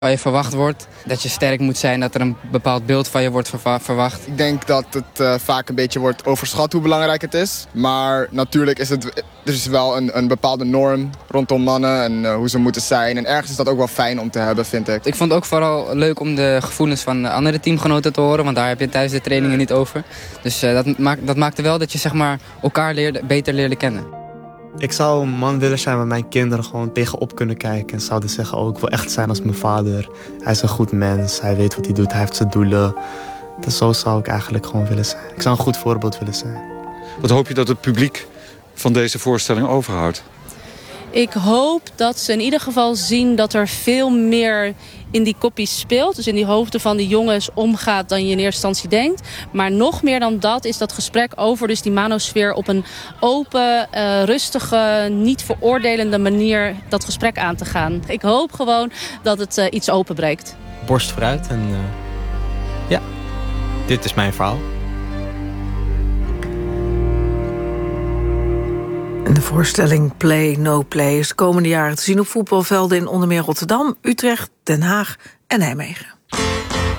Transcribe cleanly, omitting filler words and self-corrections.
Waar je verwacht wordt, dat je sterk moet zijn, dat er een bepaald beeld van je wordt verwacht. Ik denk dat het vaak een beetje wordt overschat hoe belangrijk het is. Maar natuurlijk is er is wel een bepaalde norm rondom mannen en hoe ze moeten zijn. En ergens is dat ook wel fijn om te hebben, vind ik. Ik vond het ook vooral leuk om de gevoelens van andere teamgenoten te horen, want daar heb je tijdens de trainingen niet over. Dus dat maakte wel dat je zeg maar, elkaar beter leerde kennen. Ik zou een man willen zijn waar mijn kinderen gewoon tegenop kunnen kijken. En zouden zeggen, ik wil echt zijn als mijn vader. Hij is een goed mens, hij weet wat hij doet, hij heeft zijn doelen. Dus zo zou ik eigenlijk gewoon willen zijn. Ik zou een goed voorbeeld willen zijn. Wat hoop je dat het publiek van deze voorstelling overhoudt? Ik hoop dat ze in ieder geval zien dat er veel meer in die koppies speelt. Dus in die hoofden van die jongens omgaat dan je in eerste instantie denkt. Maar nog meer dan dat is dat gesprek over dus die manosfeer op een open, rustige, niet veroordelende manier dat gesprek aan te gaan. Ik hoop gewoon dat het iets openbreekt. Borst vooruit en ja, dit is mijn verhaal. De voorstelling Play No Play is de komende jaren te zien op voetbalvelden in onder meer Rotterdam, Utrecht, Den Haag en Nijmegen.